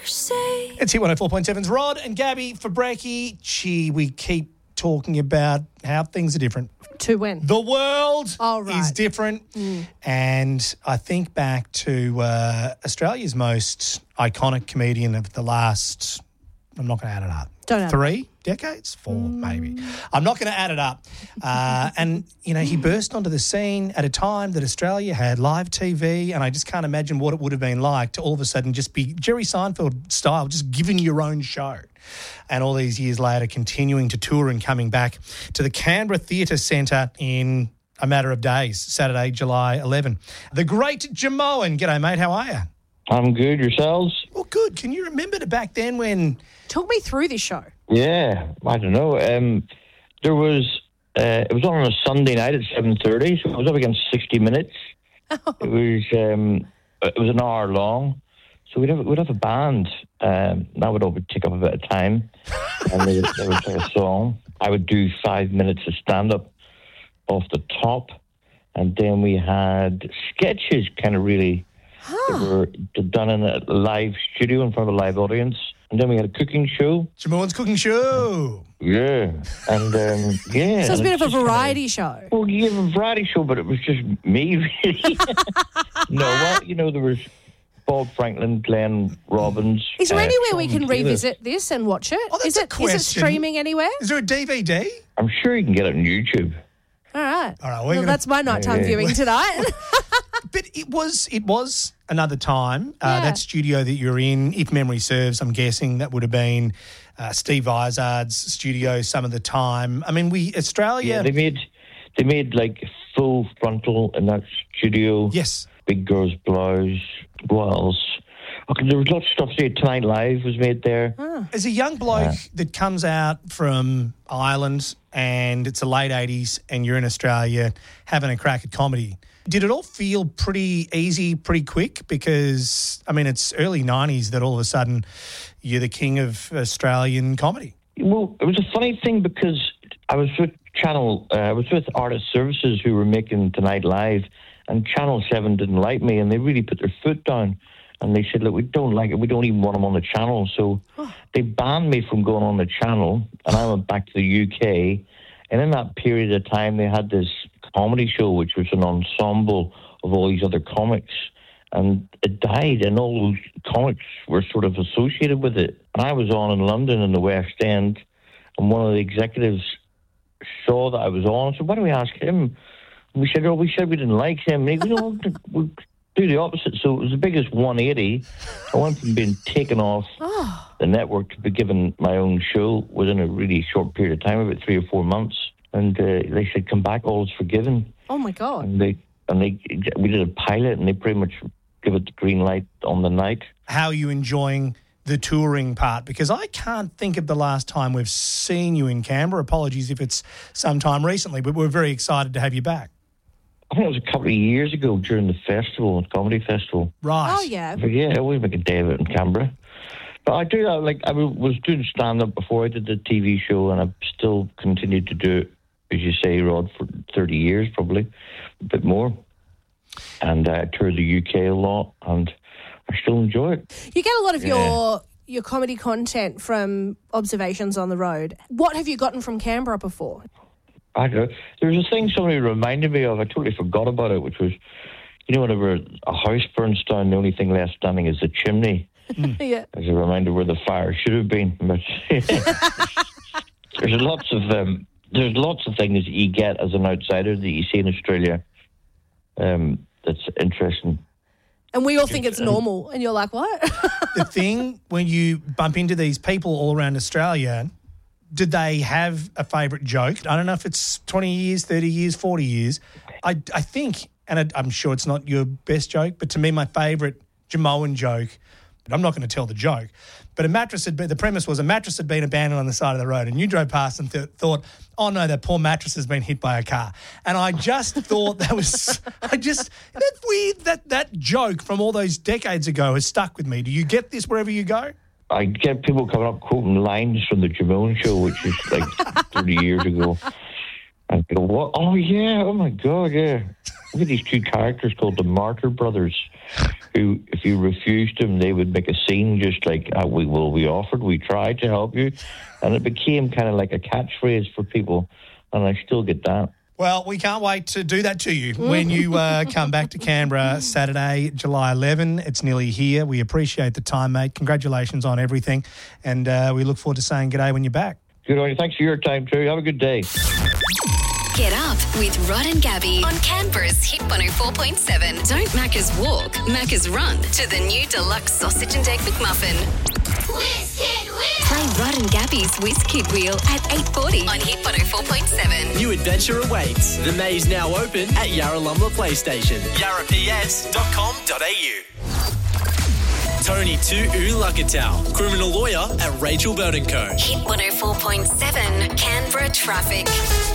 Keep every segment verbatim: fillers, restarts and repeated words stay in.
say. It's Hit one oh four point seven's Rod and Gabby for brekkie. Gee, we keep talking about how things are different. To when? The world Oh, right. is different. Mm. And I think back to uh, Australia's most iconic comedian of the last, I'm not going to add it up. Don't add Three decades? Four, Mm. maybe. I'm not going to add it up. Uh, and, you know, he burst onto the scene at a time that Australia had live T V, and I just can't imagine what it would have been like to all of a sudden just be Jerry Seinfeld style, just giving your own show. And all these years later, continuing to tour and coming back to the Canberra Theatre Centre in a matter of days, Saturday, July eleventh. The great Jamoan. G'day, mate. How are you? I'm good. Yourselves? Well, good. Can you remember to back then when... Talk me through this show. Yeah, I don't know. Um, there was uh, it was on a Sunday night at seven thirty, so it was up against sixty minutes. Oh. It was um, it was an hour long, so we'd have we'd have a band. Um, that would always take up a bit of time, and they, they would play a song. I would do five minutes of stand up off the top, and then we had sketches, kind of really. That were done in a live studio in front of a live audience. And then we had a cooking show. Jamoan's Cooking Show. Yeah. And, um, yeah. So it's a bit of a just variety kinda, show. Well, you have a variety show, but it was just me, really. No, well, you know, there was Bob Franklin, Glenn Robbins. Is there uh, anywhere we Sean can Taylor. revisit this and watch it? Oh, that's is a it is it question. streaming anywhere? Is there a D V D? I'm sure you can get it on YouTube. All right. All right, we're Well, gonna- that's my nighttime Yeah. viewing tonight. But it was it was another time. Uh, Yeah. that studio that you're in, if memory serves, I'm guessing that would have been uh, Steve Izard's studio some of the time. I mean, we Australia. Yeah, they made they made like full frontal in that studio. Yes. Big Girls Blouse. What else? Okay, there was lots of stuff there. Tonight Live was made there. As a young bloke that comes out from Ireland and it's the late eighties and you're in Australia having a crack at comedy, did it all feel pretty easy, pretty quick? Because, I mean, it's early nineties that all of a sudden you're the king of Australian comedy. Well, it was a funny thing because I was with Channel, uh, I was with Artist Services who were making Tonight Live, and Channel seven didn't like me, and they really put their foot down. And they said, look, we don't like it. We don't even want them on the channel. So they banned me from going on the channel, and I went back to the U K. And in that period of time, they had this comedy show, which was an ensemble of all these other comics. And it died, and all those comics were sort of associated with it. And I was on in London in the West End, and one of the executives saw that I was on. I said, why don't we ask him? And we said, oh, we said we didn't like him. And he goes, no, we'll do the opposite. So it was the biggest one eighty. I went from being taken off Oh. the network to be given my own show within a really short period of time, about three or four months. And uh, they said, come back, all is forgiven. Oh, my God. And they and they we did a pilot, and they pretty much give it the green light on the night. How are you enjoying the touring part? Because I can't think of the last time we've seen you in Canberra. Apologies if it's sometime recently, but we're very excited to have you back. I think it was a couple of years ago during the festival, the comedy festival. Right. Oh, yeah. But yeah, I always make a day of it in Canberra. But I do that, like, I was doing stand-up before I did the T V show, and I've still continued to do it, as you say, Rod, for thirty years probably, a bit more. And I toured the U K a lot, and I still enjoy it. You get a lot of Yeah. your your comedy content from observations on the road. What have you gotten from Canberra before? I don't know. There was a thing somebody reminded me of. I totally forgot about it, which was, you know, whenever a house burns down, the only thing left standing is the chimney. Yeah. As a reminder where the fire should have been. But there's lots of um, there's lots of things that you get as an outsider that you see in Australia. Um, that's interesting. And we all think it's normal. And you're like, what? The thing when you bump into these people all around Australia, did they have a favourite joke? I don't know if it's twenty years, thirty years, forty years. I, I think, and I, I'm sure it's not your best joke, but to me, my favourite Jamoan joke, but I'm not going to tell the joke, but a mattress had been, the premise was a mattress had been abandoned on the side of the road, and you drove past and th- thought, oh no, that poor mattress has been hit by a car. And I just thought that was, I just, that's weird, that, that joke from all those decades ago has stuck with me. Do you get this wherever you go? I get people coming up quoting lines from the Jamoan show, which is like thirty years ago. And I go, what? Oh, yeah. Oh, my God, yeah. Look at these two characters called the Martyr Brothers, who, if you refused them, they would make a scene, just like, uh, we will, we offered, we tried to help you. And it became kind of like a catchphrase for people, and I still get that. Well, we can't wait to do that to you when you uh, come back to Canberra Saturday, July eleventh. It's nearly here. We appreciate the time, mate. Congratulations on everything. And uh, we look forward to saying g'day when you're back. Good on you. Thanks for your time, too. Have a good day. Get up with Rod and Gabby on Canberra's Hit one oh four point seven. Don't Macca's walk, Macca's run to the new deluxe sausage and egg McMuffin. Whiz Kid Wheel! Play Rod and Gabby's Whiz Kid Wheel at eight forty on Hit one oh four point seven. New adventure awaits. The maze now open at Yarralumla Playstation. yarra p s dot com dot a u. Tony to Ulakatau, criminal lawyer at Rachel Bird and Co. Hit one oh four point seven, Canberra traffic.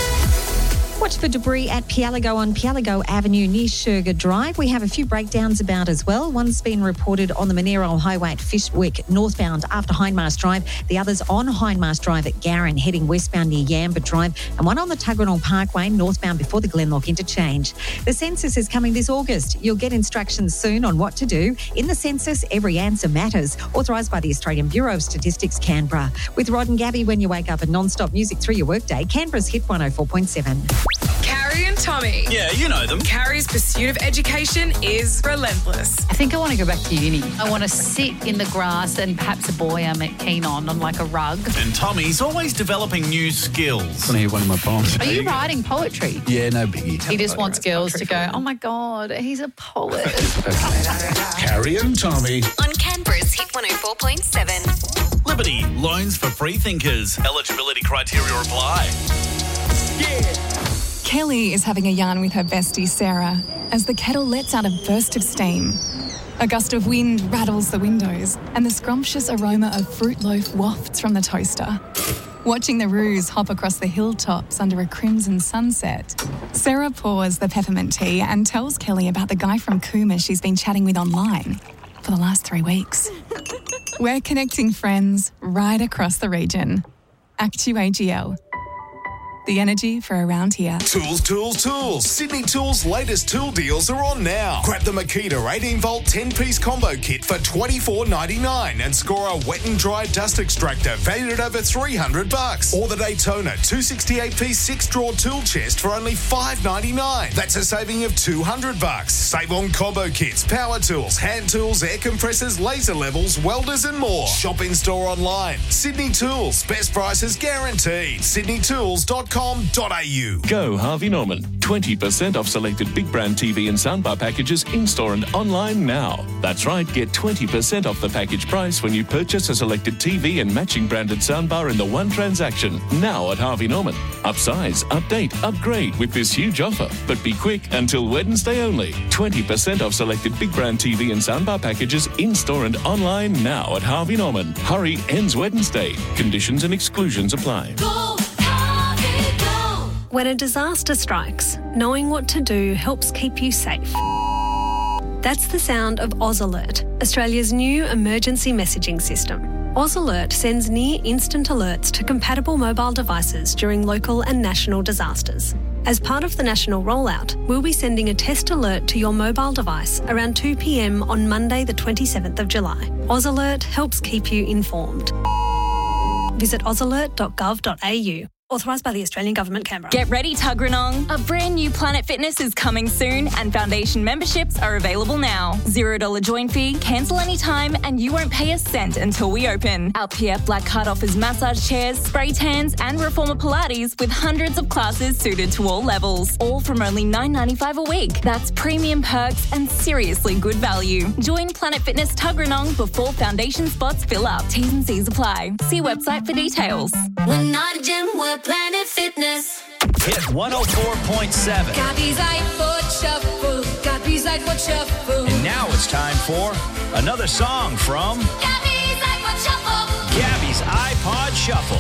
Watch for debris at Pialago on Pialago Avenue near Sherga Drive. We have a few breakdowns about as well. One's been reported on the Monero Highway at Fishwick, northbound after Hindmarsh Drive. The other's on Hindmarsh Drive at Garran, heading westbound near Yamba Drive. And one on the Tuggeranong Parkway, northbound before the Glenlock interchange. The census is coming this August. You'll get instructions soon on what to do. In the census, every answer matters. Authorised by the Australian Bureau of Statistics, Canberra. With Rod and Gabby when you wake up and non-stop music through your workday, Canberra's Hit one oh four point seven. Carrie and Tommy. Yeah, you know them. Carrie's pursuit of education is relentless. I think I want to go back to uni. I want to sit in the grass and perhaps a boy I'm keen on, on like a rug. And Tommy's always developing new skills. I want to hear one of my poems. Are you writing poetry? Yeah, no biggie. He just wants girls to go, oh my God, he's a poet. Carrie and Tommy. On Canberra's Hit one oh four point seven. Liberty, loans for free thinkers. Eligibility criteria apply. Yeah. Kelly is having a yarn with her bestie Sarah as the kettle lets out a burst of steam. A gust of wind rattles the windows and the scrumptious aroma of fruit loaf wafts from the toaster. Watching the roos hop across the hilltops under a crimson sunset, Sarah pours the peppermint tea and tells Kelly about the guy from Cooma she's been chatting with online for the last three weeks. We're connecting friends right across the region. Actu A G L. The energy for around here. Tools, tools, tools. Sydney Tools' latest tool deals are on now. Grab the Makita eighteen volt ten-piece combo kit for twenty-four ninety-nine and score a wet and dry dust extractor valued at over three hundred bucks. Or the Daytona two sixty-eight piece six-drawer tool chest for only five ninety-nine. That's a saving of two hundred bucks. Save on combo kits, power tools, hand tools, air compressors, laser levels, welders and more. Shop in store online. Sydney Tools. Best prices guaranteed. sydney tools dot com dot a u. Go Harvey Norman. twenty percent off selected big brand T V and soundbar packages in-store and online now. That's right, get twenty percent off the package price when you purchase a selected T V and matching branded soundbar in the one transaction. Now at Harvey Norman. Upsize, update, upgrade with this huge offer. But be quick, until Wednesday only. twenty percent off selected big brand T V and soundbar packages in-store and online now at Harvey Norman. Hurry, ends Wednesday. Conditions and exclusions apply. Go! When a disaster strikes, knowing what to do helps keep you safe. That's the sound of Oz Alert, Australia's new emergency messaging system. Oz Alert sends near-instant alerts to compatible mobile devices during local and national disasters. As part of the national rollout, we'll be sending a test alert to your mobile device around two p.m. on Monday the twenty-seventh of July. Oz Alert helps keep you informed. Visit oz alert dot gov dot a u. Authorised by the Australian Government, Canberra. Get ready, Tuggeranong. A brand new Planet Fitness is coming soon and foundation memberships are available now. Zero dollar join fee, cancel anytime and you won't pay a cent until we open. Our P F Black Card offers massage chairs, spray tans and reformer Pilates with hundreds of classes suited to all levels. All from only nine ninety-five a week. That's premium perks and seriously good value. Join Planet Fitness Tuggeranong before foundation spots fill up. T's and C's apply. See website for details. We're not a gym, we're Planet Fitness. Hit one oh four point seven. Gabby's iPod Shuffle. Gabby's iPod Shuffle. And now it's time for another song from Gabby's iPod Shuffle. Gabby's iPod Shuffle.